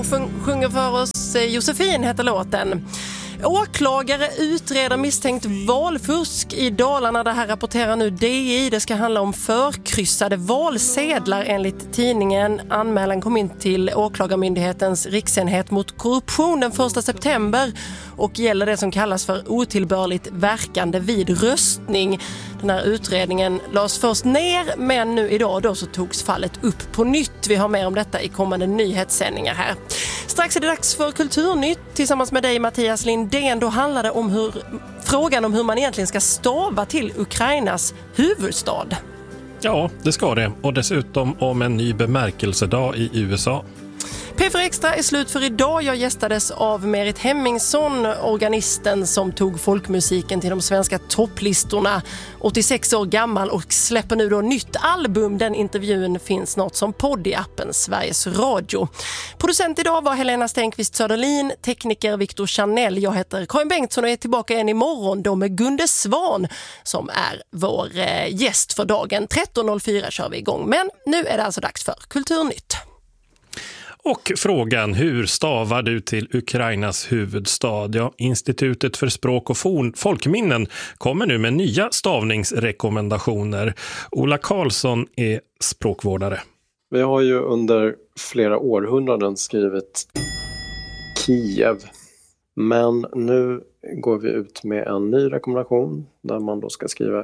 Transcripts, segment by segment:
sjunger för oss. Josefin heter låten. Åklagare utreder misstänkt valfusk i Dalarna. Det här rapporterar nu DI. Det ska handla om förkryssade valsedlar enligt tidningen. Anmälan kom in till Åklagarmyndighetens riksenhet mot korruption den 1 september och gäller det som kallas för otillbörligt verkande vid röstning. Den här utredningen lades först ner, men nu idag då så togs fallet upp på nytt. Vi har mer om detta i kommande nyhetssändningar här. Strax är det dags för Kulturnytt tillsammans med dig Mattias Lindén. Då handlar det om frågan om hur man egentligen ska stava till Ukrainas huvudstad. Ja, det ska det. Och dessutom om en ny bemärkelsedag i USA. P4 Extra är slut för idag. Jag gästades av Merit Hemmingsson, organisten som tog folkmusiken till de svenska topplistorna. 86 år gammal och släpper nu då nytt album. Den intervjun finns snart som podd i appen Sveriges Radio. Producent idag var Helena Stenqvist Söderlin, tekniker Victor Chanel. Jag heter Karin Bengtsson och är tillbaka igen imorgon då med Gunde Svan som är vår gäst för dagen. 13.04 kör vi igång. Men nu är det alltså dags för Kulturnytt. Och frågan, hur stavar du till Ukrainas huvudstad? Ja, Institutet för språk och folkminnen kommer nu med nya stavningsrekommendationer. Ola Karlsson är språkvårdare. Vi har ju under flera århundraden skrivit Kiev. Men nu går vi ut med en ny rekommendation där man då ska skriva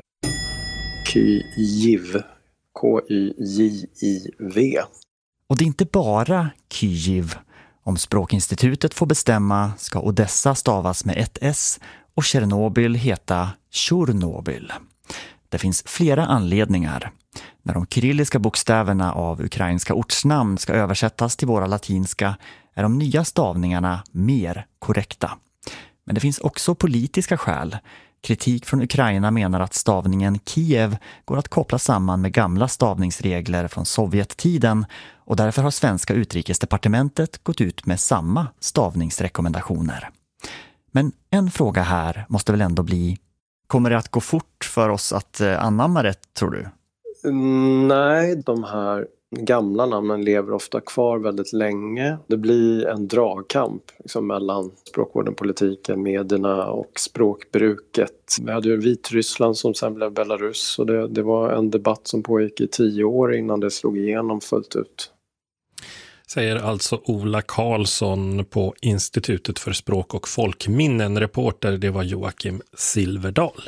Kyiv. K-Y-J-I-V. Och det är inte bara Kyiv. Om Språkinstitutet får bestämma ska Odessa stavas med ett S och Tjernobyl heta Tjornobyl. Det finns flera anledningar. När de kyrilliska bokstäverna av ukrainska ortsnamn ska översättas till våra latinska är de nya stavningarna mer korrekta. Men det finns också politiska skäl. Kritik från Ukraina menar att stavningen Kiev går att koppla samman med gamla stavningsregler från Sovjettiden och därför har svenska utrikesdepartementet gått ut med samma stavningsrekommendationer. Men en fråga här måste väl ändå bli, kommer det att gå fort för oss att anamma det, tror du? Nej, de här gamla namnen lever ofta kvar väldigt länge. Det blir en dragkamp liksom, mellan språkvården, politiken, medierna och språkbruket. Vi hade ju Vitryssland som sen blev Belarus och det var en debatt som pågick i 10 år innan det slog igenom fullt ut. Säger alltså Ola Karlsson på Institutet för språk och folkminnen. Reporter, det var Joakim Silverdal.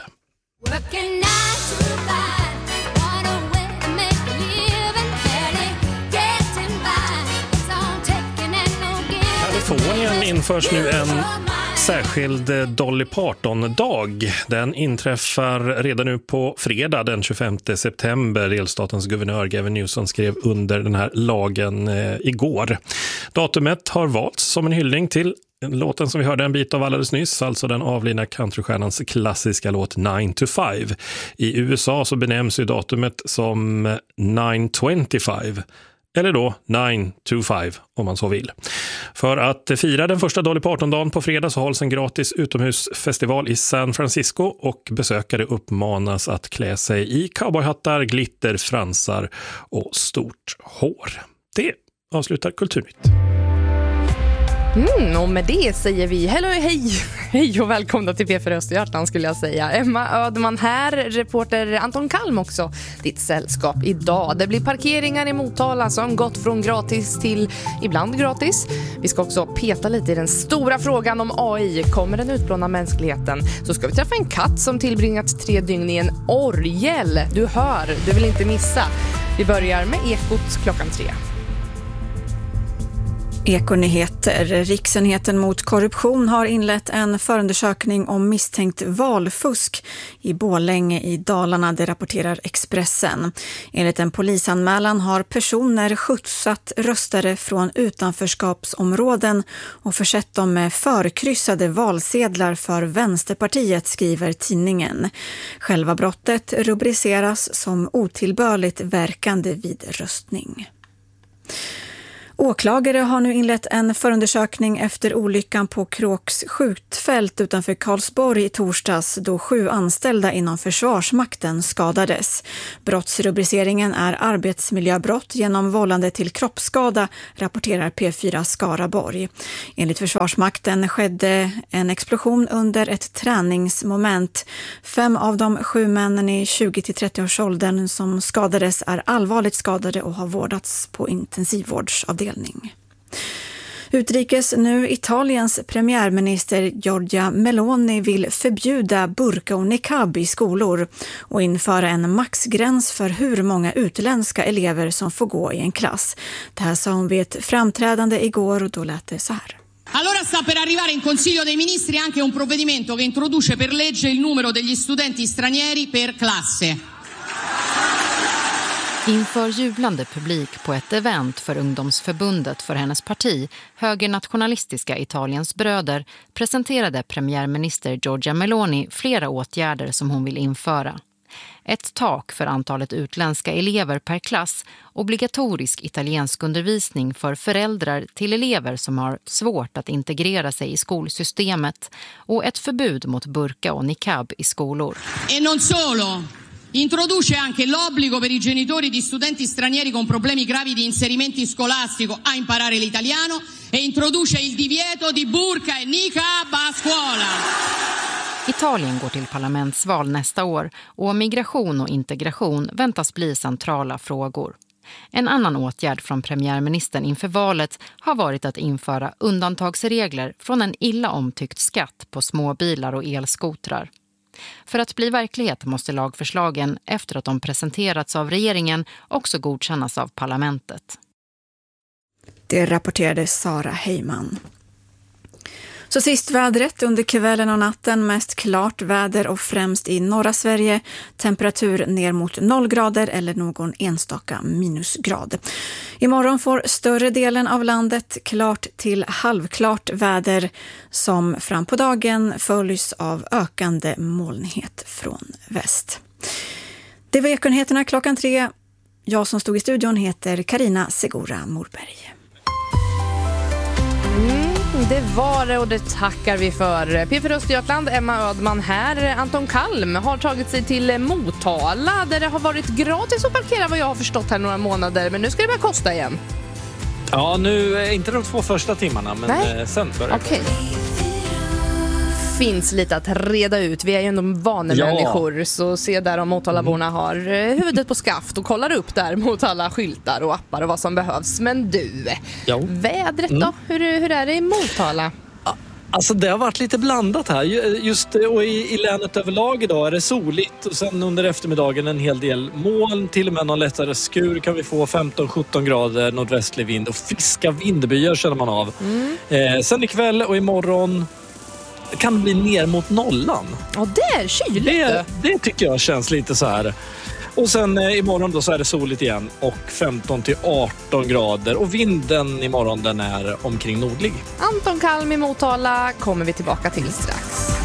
Kalifornien införs nu en särskild Dolly Parton-dag. Den inträffar redan nu på fredag den 25 september. Delstatens guvernör Gavin Newsom skrev under den här lagen igår. Datumet har valts som en hyllning till låten som vi hörde en bit av alldeles nyss, alltså den avlidna countrystjärnans klassiska låt 9 to 5. I USA så benämns ju datumet som 9/25. Eller då 9 to 5 om man så vill. För att fira den första Dolly Parton-dagen på fredag så hålls en gratis utomhusfestival i San Francisco och besökare uppmanas att klä sig i cowboyhattar, glitter, fransar och stort hår. Det avslutar Kulturnytt. Och med det säger vi hej och välkomna till P4 Östergötland skulle jag säga. Emma Ödman här, reporter Anton Kalm också. Ditt sällskap idag. Det blir parkeringar i Motala som gått från gratis till ibland gratis. Vi ska också peta lite i den stora frågan om AI. Kommer den utplåna mänskligheten? Så ska vi träffa en katt som tillbringat 3 dygn i en orgel. Du hör, du vill inte missa. Vi börjar med Ekot klockan 3. Ekonyheter. Riksenheten mot korruption har inlett en förundersökning om misstänkt valfusk i Borlänge i Dalarna, det rapporterar Expressen. Enligt en polisanmälan har personer skjutsat röstare från utanförskapsområden och försett dem med förkryssade valsedlar för Vänsterpartiet, skriver tidningen. Själva brottet rubriceras som otillbörligt verkande vid röstning. Åklagare har nu inlett en förundersökning efter olyckan på Kråks skjutfält utanför Karlsborg i torsdags då 7 anställda inom Försvarsmakten skadades. Brottsrubriceringen är arbetsmiljöbrott genom vållande till kroppsskada, rapporterar P4 Skaraborg. Enligt Försvarsmakten skedde en explosion under ett träningsmoment. 5 av de 7 männen i 20-30-årsåldern som skadades är allvarligt skadade och har vårdats på intensivvårdsavdelning. Utrikes nu. Italiens premiärminister Giorgia Meloni vill förbjuda burka och niqab i skolor och införa en maxgräns för hur många utländska elever som får gå i en klass. Det här sa hon vid ett framträdande igår och då lät det så här. Allora sta per arrivare in Consiglio dei Ministri anche un provvedimento che introduce per legge il numero degli studenti stranieri per classe. Inför jublande publik på ett event för ungdomsförbundet för hennes parti, högernationalistiska Italiens bröder, presenterade premiärminister Giorgia Meloni flera åtgärder som hon vill införa. Ett tak för antalet utländska elever per klass, obligatorisk italiensk undervisning för föräldrar till elever som har svårt att integrera sig i skolsystemet och ett förbud mot burka och niqab i skolor. E non solo! Introduce anche l'obbligo per i genitori di studenti stranieri con problemi gravi di inserimento scolastico a imparare l'italiano e introduce il divieto di burka e niqab a scuola. Italien går till parlamentsval nästa år och migration och integration väntas bli centrala frågor. En annan åtgärd från premiärministern inför valet har varit att införa undantagsregler från en illa omtyckt skatt på småbilar och elskotrar. För att bli verklighet måste lagförslagen, efter att de presenterats av regeringen, också godkännas av parlamentet. Det rapporterade Sara Heyman. Så sist vädret under kvällen och natten, mest klart väder och främst i norra Sverige. Temperatur ner mot 0 grader eller någon enstaka minusgrad. Imorgon får större delen av landet klart till halvklart väder som fram på dagen följs av ökande molnighet från väst. Det var Ekonyheterna 3:00. Jag som stod i studion heter Karina Segura Morberg. Det var det och det tackar vi för. P4 Östergötland, Emma Ödman här. Anton Kalm har tagit sig till Motala där det har varit gratis att parkera vad jag har förstått här några månader. Men nu ska det börja kosta igen. Ja, nu inte de 2 första timmarna men sen börjar det. Okej. Finns lite att reda ut. Vi är ju ändå vanemänniskor så se där om Motalaborna har huvudet på skaft och kollar upp där mot alla skyltar och appar och vad som behövs. Men du, vädret då? Hur är det i Motala? Alltså det har varit lite blandat här. Just och i länet överlag idag är det soligt och sen under eftermiddagen en hel del moln, till och med någon lättare skur kan vi få 15-17 grader nordvästlig vind och friska vindbyar känner man av. Sen ikväll och imorgon kan det bli ner mot nollan. Ja, det är kyligt. Det tycker jag känns lite så här. Och sen imorgon då så är det soligt igen och 15-18 grader. Och vinden imorgon den är omkring nordlig. Anton Kalm i Motala kommer vi tillbaka till strax.